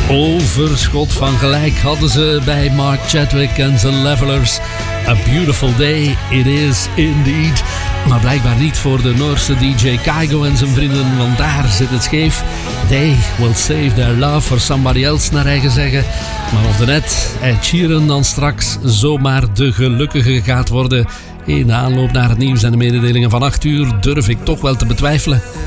Overschot van gelijk hadden ze bij Mark Chadwick en zijn Levelers. A Beautiful Day, it is indeed. Maar blijkbaar niet voor de Noorse DJ Kygo en zijn vrienden, want daar zit het scheef. They will save their love for somebody else, naar eigen zeggen. Maar of de net Ed Sheeran dan straks zomaar de gelukkige gaat worden in de aanloop naar het nieuws en de mededelingen van 8 uur, durf ik toch wel te betwijfelen.